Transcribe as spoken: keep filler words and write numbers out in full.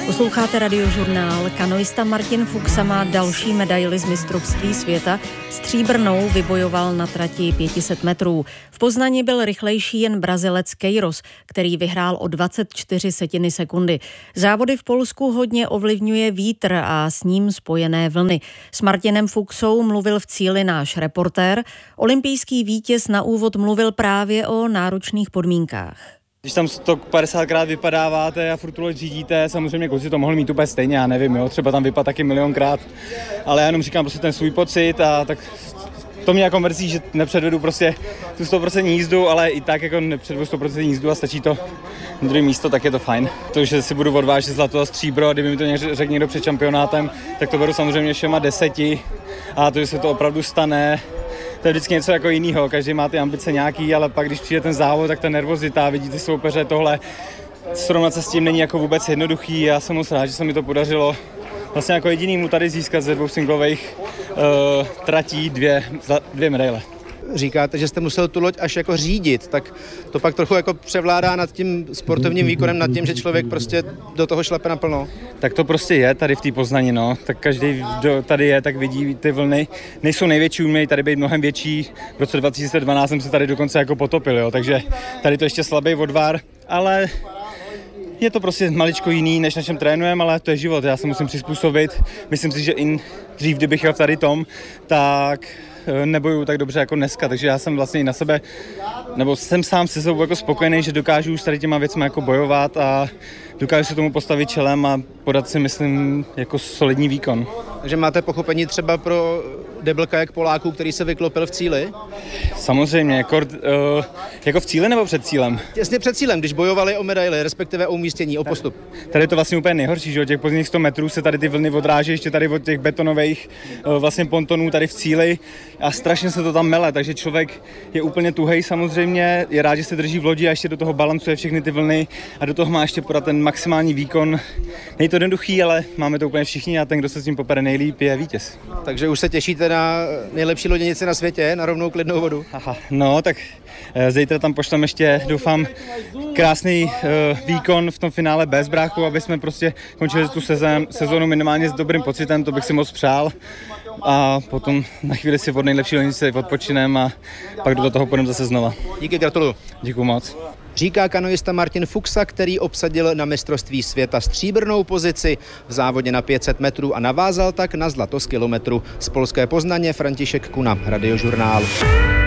Posloucháte Radiožurnál. Kanoista Martin Fuxa má další medaili z mistrovství světa. Stříbrnou vybojoval na trati pět set metrů. V Poznani byl rychlejší jen Brazilec Queiroz, který vyhrál o dvacet čtyři setiny sekundy. Závody v Polsku hodně ovlivňuje vítr a s ním spojené vlny. S Martinem Fuxou mluvil v cíli náš reportér. Olympijský vítěz na úvod mluvil právě o náročných podmínkách. Když tam sto padesátkrát vypadáváte a furt tu loď řídíte, samozřejmě kluci to mohli mít úplně stejně, já nevím, jo, třeba tam vypadá taky milionkrát, ale já jenom říkám prostě ten svůj pocit a tak to mě jako mrzí, že nepředvedu prostě tu sto procent jízdu, ale i tak jako nepředvedu sto procent jízdu a stačí to na druhé místo, tak je to fajn. To, že si budu odvážet zlato a stříbro, a kdyby mi to řekl někdo před šampionátem, tak to beru samozřejmě všema deseti a to, že se to opravdu stane, to je vždycky něco jako jinýho, každý má ty ambice nějaký, ale pak když přijde ten závod, tak ta nervozita, vidíte soupeře, tohle, srovnat se s tím není jako vůbec jednoduchý. Já jsem moc rád, že se mi to podařilo vlastně jako jedinýmu tady získat ze dvou singlových uh, tratí dvě, dvě medaile. Říkáte, že jste musel tu loď až jako řídit, tak to pak trochu jako převládá nad tím sportovním výkonem, nad tím, že člověk prostě do toho šlape naplno. Tak to prostě je tady v té Poznani, no. Tak každý, kdo tady je, tak vidí ty vlny. Nejsou největší, umějí tady být mnohem větší. V roce dva tisíce dvanáct jsem se tady dokonce jako potopil, jo. Takže tady to ještě slabý odvar, ale je to prostě maličko jiný, než na čem trénujeme, ale to je život, já se musím přizpůsobit. Myslím si, že i dřív, kdybych jel tady tom, tak nebojuju tak dobře jako dneska, takže já jsem vlastně i na sebe, nebo jsem sám se sebou jako spokojený, že dokážu už tady těma věcmi jako bojovat a dokážu se tomu postavit čelem a podat si, myslím, jako solidní výkon. Takže máte pochopení třeba pro double kajak Poláků, který se vyklopil v cíli? Samozřejmě, jako, uh, jako v cíli nebo před cílem? Těsně před cílem, když bojovali o medaily, respektive o umístění, o postup. Tady je to vlastně úplně nejhorší, že od těch pozdních sto metrů se tady ty vlny odráží ještě tady od těch betonových uh, vlastně pontonů tady v cíli a strašně se to tam mele, takže člověk je úplně tuhej samozřejmě, je rád, že se drží v lodi a ještě do toho balancuje všechny ty vlny a do toho má ještě podat ten maximální výkon. Není to jednoduchý, ale máme to úplně všichni a ten, kdo se s tím popere nejlíp, je vítěz. Takže už se těšíte na nejlepší loděnici na světě, na rovnou klidnou vodu? Aha, no tak zítra tam pošlem ještě, doufám, krásný uh, výkon v tom finále bez bráchu, aby jsme prostě končili tu sezon, sezonu minimálně s dobrým pocitem, to bych si moc přál. A potom na chvíli si od nejlepší loděnice odpočinem a pak do toho půjdeme zase znova. Díky, gratuluju. Děkuju moc. Říká kanoista Martin Fuxa, který obsadil na mistrovství světa stříbrnou pozici v závodě na pět set metrů a navázal tak na zlato z kilometru. Z polské Poznaně František Kuna, Radiožurnál.